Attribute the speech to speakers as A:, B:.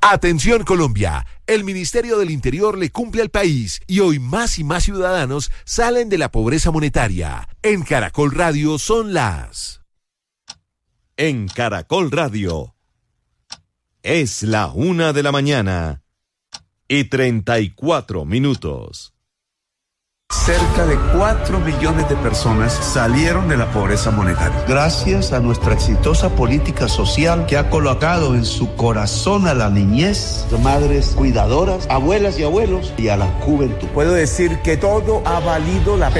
A: Atención Colombia, el Ministerio del Interior le cumple al país y hoy más y más ciudadanos salen de la pobreza monetaria. En Caracol Radio son las...
B: En Caracol Radio es la 1:00 y 34 minutos.
C: Cerca de 4 millones de personas salieron de la pobreza monetaria.
D: Gracias a nuestra exitosa política social que ha colocado en su corazón a la niñez, madres cuidadoras, abuelas y abuelos y a la juventud.
C: Puedo decir que todo ha valido la pena.